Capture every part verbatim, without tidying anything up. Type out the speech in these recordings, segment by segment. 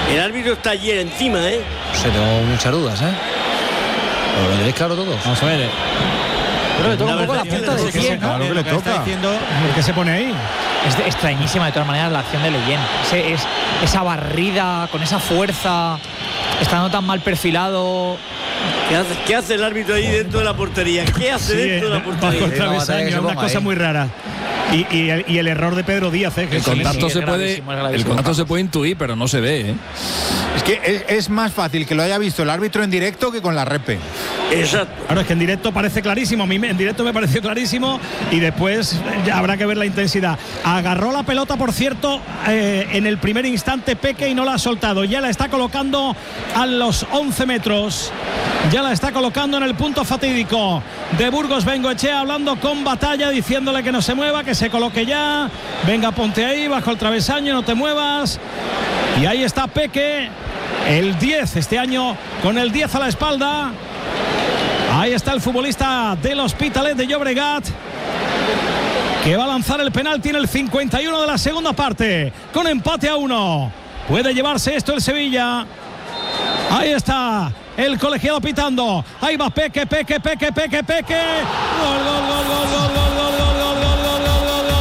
El árbitro está allí encima, ¿eh? No sé, tengo muchas dudas, ¿eh? ¿Lo tenéis claro todo? Vamos a ver. Pero le toca un poco la punta del pie, ¿no? Claro que le toca. ¿Por qué se pone ahí? Es de, extrañísima de todas maneras la acción de Leyen. Ese, es, esa barrida con esa fuerza, estando tan mal perfilado. ¿Qué hace, qué hace el árbitro ahí dentro de la portería? ¿Qué hace Sí, dentro de la portería? Bajo el travesaño, es una cosa ahí. muy rara. Y, y, el, y el error de Pedro Díaz, ¿eh? Que El sí, contacto, sí, se es puede, gravísimo, es gravísimo. el contacto se puede intuir, pero no se ve, ¿eh? Es que es, es más fácil que lo haya visto el árbitro en directo que con la repe. Exacto. Claro, es que en directo parece clarísimo. A mí me- en directo me pareció clarísimo y después ya habrá que ver la intensidad. Agarró la pelota, por cierto, eh, en el primer instante Peque y no la ha soltado. Ya la está colocando a los once metros. Ya la está colocando en el punto fatídico de Burgos Bengoechea, hablando con Batalla, diciéndole que no se mueva, que se coloque ya. Venga, ponte ahí, bajo el travesaño, no te muevas. Y ahí está Peque, el diez este año, con el diez a la espalda. Ahí está el futbolista del Hospitalet de Llobregat, que va a lanzar el penalti en el cincuenta y uno de la segunda parte, con empate a uno. Puede llevarse esto el Sevilla. Ahí está el colegiado pitando. Ahí va Peque, Peque, Peque, Peque, Peque. Gol, gol, gol, gol, gol, gol, gol, gol, gol, gol, gol, gol,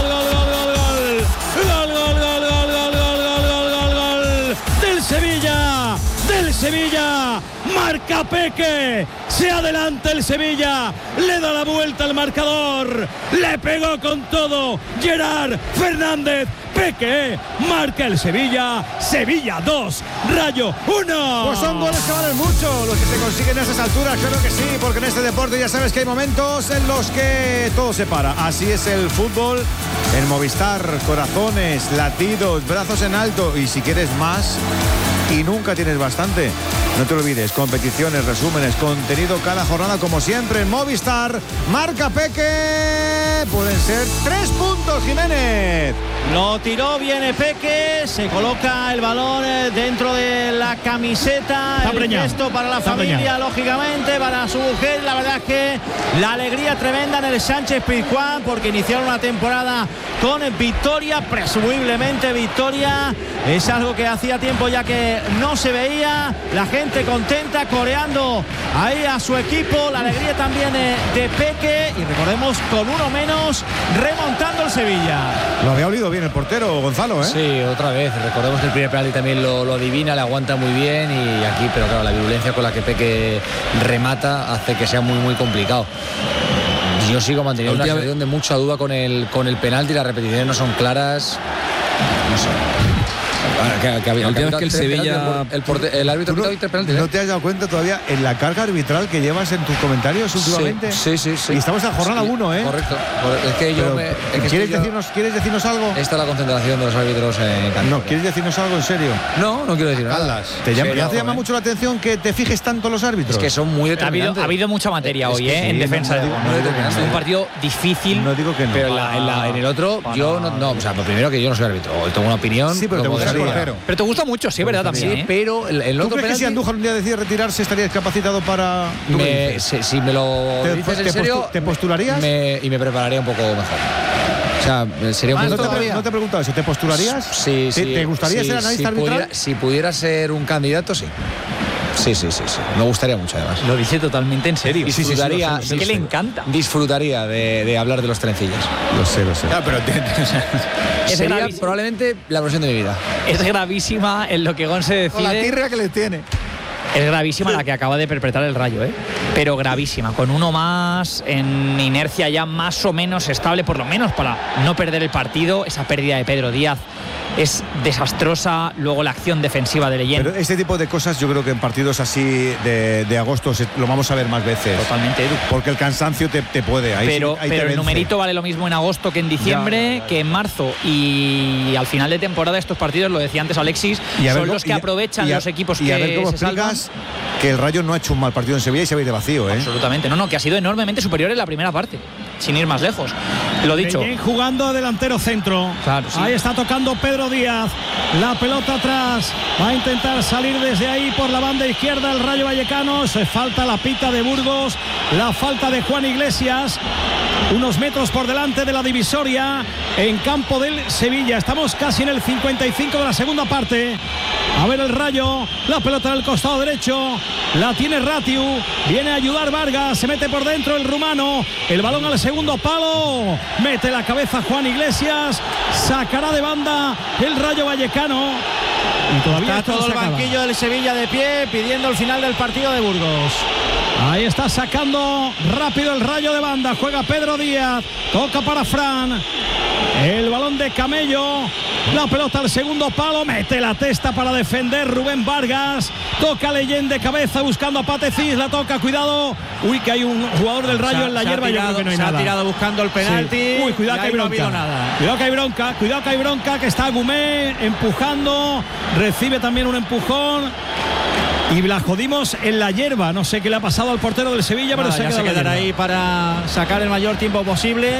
del Sevilla, del Sevilla. Marca Peque, se adelanta el Sevilla, le da la vuelta al marcador, le pegó con todo Gerard Fernández. Peque marca el Sevilla, Sevilla dos, Rayo uno. Pues son goles que valen mucho los que se consiguen a esas alturas, claro que sí, porque en este deporte ya sabes que hay momentos en los que todo se para. Así es el fútbol en Movistar, corazones, latidos, brazos en alto, y si quieres más y nunca tienes bastante, no te olvides, competiciones, resúmenes, contenido cada jornada como siempre en Movistar. Marca Peque, pueden ser tres puntos, Jiménez. Lo tiró, viene Peque, se coloca el balón dentro de la camiseta, Está el preñado. gesto para la Está familia, preñado. lógicamente, para su mujer. La verdad es que la alegría tremenda en el Sánchez Pizjuán, porque iniciaron una temporada con victoria, presumiblemente victoria. Es algo que hacía tiempo ya que no se veía. La gente contenta, coreando ahí a su equipo. La alegría también de, de Peque, y recordemos, con uno menos, remontando el Sevilla. Lo había olido bien el portero, Gonzalo, ¿eh? Sí, otra vez. Recordemos que el primer penalti también lo, lo adivina, le aguanta muy bien, y aquí, pero claro, la virulencia con la que Peque remata hace que sea muy, muy complicado. Yo sigo manteniendo una sensación de mucha duda con el, con el penalti, las repeticiones no son claras. No sé. Que, que, la última vez que el Sevilla... El, porte, el árbitro ¿Tú no, pitado penalti, ¿eh? ¿No te has dado cuenta todavía en la carga arbitral que llevas en tus comentarios últimamente? Sí, sí, sí. Y estamos en jornada sí, uno, ¿eh? Correcto. Es que yo Pero, me, es que ¿quieres, yo, decirnos, ¿Quieres decirnos algo? Esta es la concentración de los árbitros en Cantabria. No, ¿quieres decirnos algo en serio? No, no quiero decir nada. Caldas, ¿te llama, Serio, ¿ya te llama ¿eh? mucho la atención que te fijes tanto en los árbitros? Es que son muy Ha habido, determinantes. ha habido mucha materia Es hoy, que ¿eh? sí, en defensa no de digo- muy determinante. Es un partido difícil. No digo que no. Pero en, la, en, la, en el otro, Para- yo no, no, o sea, lo primero que yo no soy árbitro, tengo una opinión. Sí, pero te como de gustaría. portero. Pero te gusta mucho, sí, ¿verdad? También, Sí, ¿eh? pero el, el ¿Tú otro crees que si penalti, Andújar un día decide retirarse estarías capacitado para...? ¿Tú qué me, dices? si, si me lo ¿Te- dices te en serio, postu- te postularías? me- y me prepararía un poco mejor. O sea, sería un Ah, no, poco... te, pre- no te he preguntado eso, ¿te postularías? Sí, ¿Te, sí. ¿Te gustaría sí, ser analista si arbitral? Pudiera, si pudiera ser un candidato, sí. Sí, sí, sí, sí. Me gustaría mucho, además. Lo dice totalmente en serio. Y disfrutaría, Es que le encanta. disfrutaría de, de hablar de los trencillas. Lo sé, lo sé. Ah, pero Es sería gravísimo. probablemente la versión de mi vida. Es gravísima en lo que Gon se Con la decide. tirria que le tiene. Es gravísima la que acaba de perpetrar el Rayo, ¿eh? Pero gravísima, con uno más, en inercia ya más o menos estable, por lo menos para no perder el partido. Esa pérdida de Pedro Díaz es desastrosa. Luego la acción defensiva de Leyen. Pero este tipo de cosas yo creo que en partidos así de, de agosto se- lo vamos a ver más veces. Totalmente, Edu. Porque el cansancio te, te puede. Ahí Pero, sí- ahí te pero el vence. numerito vale lo mismo en agosto que en diciembre, Ya, ya, ya. que en marzo. Y al final de temporada estos partidos, lo decía antes Alexis, Y a ver son cómo- los que y a- aprovechan y a- los equipos y que a ver cómo se salvan. explicas que el Rayo no ha hecho un mal partido en Sevilla y se va a ir de vacío, ¿eh? Absolutamente, no, no, que ha sido enormemente superior en la primera parte, sin ir más lejos. Lo dicho. Leyen jugando delantero centro. Claro, sí. Ahí está tocando Pedro Díaz. La pelota atrás. Va a intentar salir desde ahí por la banda izquierda el Rayo Vallecano. Se falta la pita de Burgos. La falta de Juan Iglesias. Unos metros por delante de la divisoria. en campo del Sevilla. Estamos casi en el cincuenta y cinco de la segunda parte. A ver el Rayo, la pelota en el costado derecho, la tiene Ratiu, viene a ayudar Vargas, se mete por dentro el rumano, el balón al segundo palo, mete la cabeza Juan Iglesias, sacará de banda el Rayo Vallecano. Y todavía está todo el banquillo del Sevilla de pie pidiendo el final del partido de Burgos. Ahí está sacando rápido el Rayo de banda, juega Pedro Díaz, toca para Fran, el balón de Camello, la pelota al segundo palo, mete la testa para defender Rubén Vargas, toca Leyen de cabeza buscando a Patecís, la toca, cuidado, uy, que hay un jugador del Rayo ha, en la hierba, tirado, yo creo que no hay se nada. Ha tirado buscando el penalti. Sí. Uy, cuidado que hay bronca. No nada. Cuidado que hay bronca, cuidado que hay bronca, que está Gumé empujando, recibe también un empujón. Y la jodimos en la hierba. No sé qué le ha pasado al portero del Sevilla, Nada, pero se, se quedará ahí para sacar el mayor tiempo posible.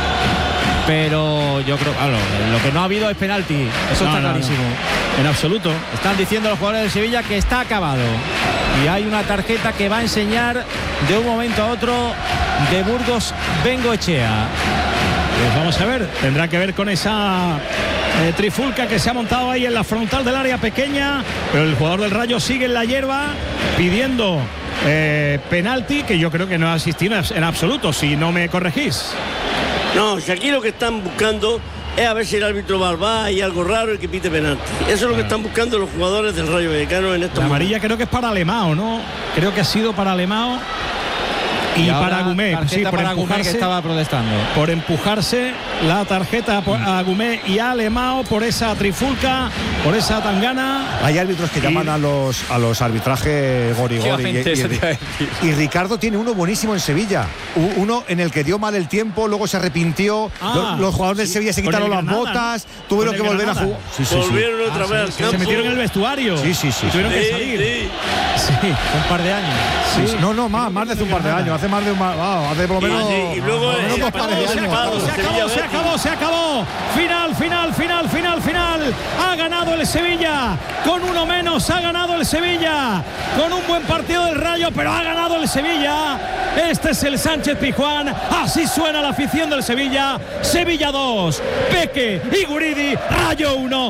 Pero yo creo, claro, lo que no ha habido es penalti. Eso no, está no, clarísimo. No. En absoluto. Están diciendo los jugadores del Sevilla que está acabado. Y hay una tarjeta que va a enseñar de un momento a otro de Burgos Bengoechea. Pues vamos a ver, tendrá que ver con esa eh, trifulca que se ha montado ahí en la frontal del área pequeña, pero el jugador del Rayo sigue en la hierba pidiendo eh, penalti, que yo creo que no ha asistido en absoluto, si no me corregís. No, si aquí lo que están buscando es a ver si el árbitro va y algo raro y que pite penalti. Eso es lo que están buscando los jugadores del Rayo Vallecano en estos La amarilla momentos. creo que es para Alemao, ¿no? Creo que ha sido para Alemao. Y, y para Gumé, sí, por para empujarse, Gumé que estaba protestando. Por empujarse la tarjeta a Gumé y a Alemao por esa trifulca, por esa tangana. Hay árbitros que y... llaman a los a los arbitrajes gori gori. Y, y, y, y Ricardo tiene uno buenísimo en Sevilla. Uno en el que dio mal el tiempo, luego se arrepintió. Ah, los, los jugadores del sí, Sevilla se quitaron las Granada, botas, ¿no? Tuvieron que volver Granada. a jugar. Sí, sí, Volvieron sí. otra ah, vez. Sí, se metieron en el vestuario. Sí, sí, sí. Y tuvieron sí, que salir. Sí. Sí. Un par de años. Sí, sí. No, no, más, más de hace un par de años. Hace más de un wow, hace por lo menos. Y, y luego no, eh, no, acabó, de se, acabó, se acabó, se acabó, se acabó. Final, final, final, final, final. Ha ganado el Sevilla. Con uno menos ha ganado el Sevilla. Con un buen partido del Rayo, pero ha ganado el Sevilla. Este es el Sánchez Pizjuán. Así suena la afición del Sevilla. Sevilla dos, Peque y Guridi. Rayo uno,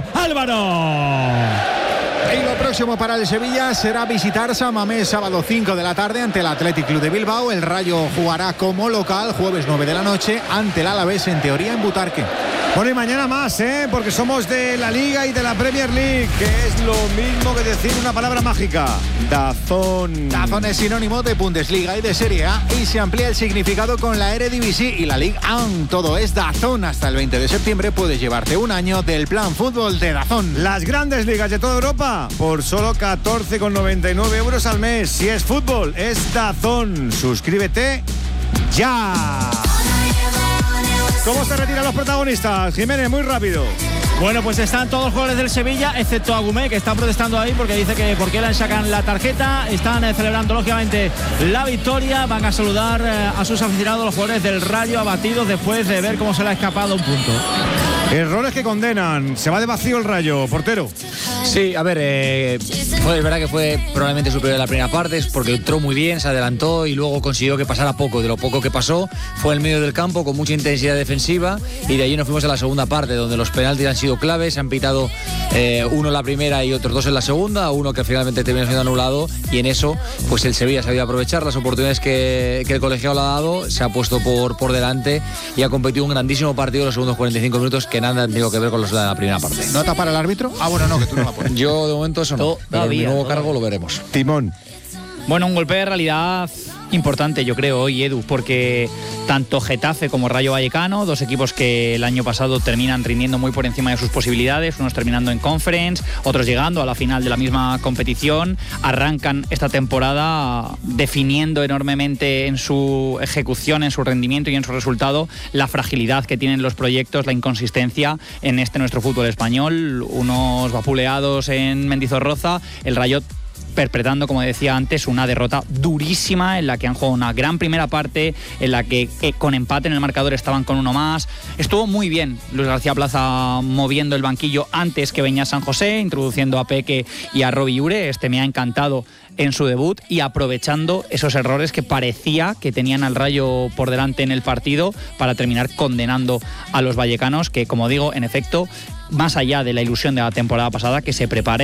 Álvaro. Y lo próximo para el Sevilla será visitar San Mamés sábado cinco de la tarde ante el Athletic Club de Bilbao. El Rayo jugará como local jueves nueve de la noche ante el Alavés, en teoría en Butarque. Bueno, y mañana más, ¿eh? Porque somos de la Liga y de la Premier League, que es lo mismo que decir una palabra mágica. DAZN. DAZN es sinónimo de Bundesliga y de Serie A y se amplía el significado con la Eredivisie y la Ligue uno. Todo es DAZN. Hasta el veinte de septiembre puedes llevarte un año del plan fútbol de DAZN. Las grandes ligas de toda Europa por solo catorce con noventa y nueve euros al mes. Si es fútbol, es DAZN. Suscríbete ya. ¿Cómo se retiran los protagonistas? Jiménez, muy rápido. Bueno, pues están todos los jugadores del Sevilla, excepto Agumé, que está protestando ahí porque dice que por qué le sacan la tarjeta. Están eh, celebrando, lógicamente, la victoria. Van a saludar eh, a sus aficionados, los jugadores del Rayo, abatidos después de ver cómo se le ha escapado un punto. Errores que condenan. Se va de vacío el Rayo, portero. Sí, a ver, eh, fue, es verdad que fue probablemente superior en la primera parte, porque entró muy bien, se adelantó y luego consiguió que pasara poco. De lo poco que pasó fue en el medio del campo con mucha intensidad defensiva, y de ahí nos fuimos a la segunda parte, donde los penaltis han sido claves. Se han pitado eh, uno en la primera y otros dos en la segunda, uno que finalmente terminó siendo anulado, y en eso pues el Sevilla ha sabido aprovechar las oportunidades que, que el colegiado le ha dado, se ha puesto por, por delante y ha competido un grandísimo partido en los segundos cuarenta y cinco minutos que nada han tenido que ver con los de la primera parte. ¿Nota para el árbitro? Ah, bueno, no, que tú no la pones. Yo de momento eso no, pero en mi nuevo cargo lo veremos. Timón. Bueno, un golpe de realidad importante, yo creo, hoy, Edu, porque tanto Getafe como Rayo Vallecano, dos equipos que el año pasado terminan rindiendo muy por encima de sus posibilidades, unos terminando en Conference, otros llegando a la final de la misma competición, arrancan esta temporada definiendo enormemente en su ejecución, en su rendimiento y en su resultado la fragilidad que tienen los proyectos, la inconsistencia en este nuestro fútbol español. Unos vapuleados en Mendizorroza, el Rayo perpetrando, como decía antes, una derrota durísima en la que han jugado una gran primera parte, en la que eh, con empate en el marcador estaban con uno más. Estuvo muy bien Luis García Plaza moviendo el banquillo antes que venía San José, introduciendo a Peque y a Robi Ure. Este me ha encantado en su debut y aprovechando esos errores que parecía que tenían al Rayo por delante en el partido para terminar condenando a los vallecanos, que, como digo, en efecto, más allá de la ilusión de la temporada pasada, que se preparen